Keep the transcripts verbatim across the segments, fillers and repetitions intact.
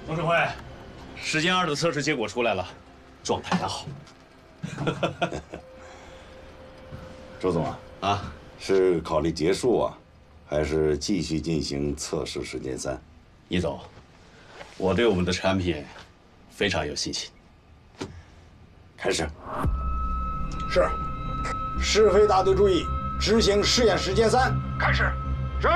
董指挥，时间二的测试结果出来了，状态良好。 周总啊， 啊， 是考虑结束啊，还是继续进行测试时间三？ 易总，我对我们的产品非常有信心。 开始。 是。是非大队注意，执行试验时间三，开始。 是。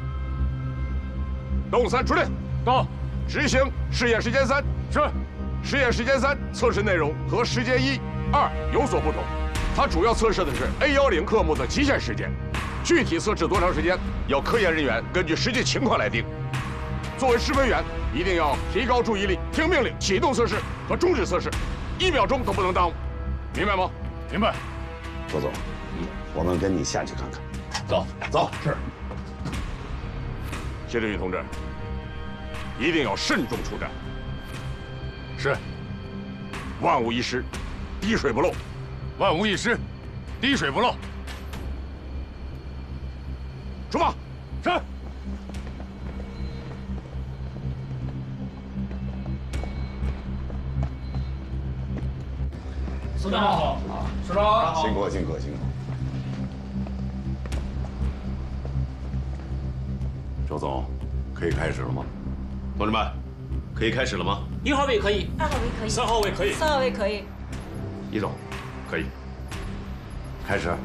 动三出列，到。执行试验时间三。是。试验时间三测试内容和时间一、二有所不同，它主要测试的是 A 幺零科目的极限时间，具体测试多长时间，要科研人员根据实际情况来定。作为试飞员，一定要提高注意力，听命令启动测试和终止测试，一秒钟都不能耽误，明白吗？ 明白。 周总，嗯，我们跟你下去看看。 走， 走。 是。 谢志宇同志，一定要慎重出战。 是。 万无一失，滴水不漏。 万无一失，滴水不漏。 出发。 是。 首长好，啊，首长好， 辛苦辛苦辛苦。周总，可以开始了吗？ 同志们，可以开始了吗？ 一号位可以， 二号位可以， 三号位可以， 四号位可以。 易总，可以。 开始。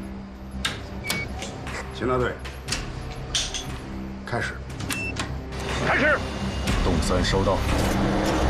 秦大队，开始。 开始。 动三收到。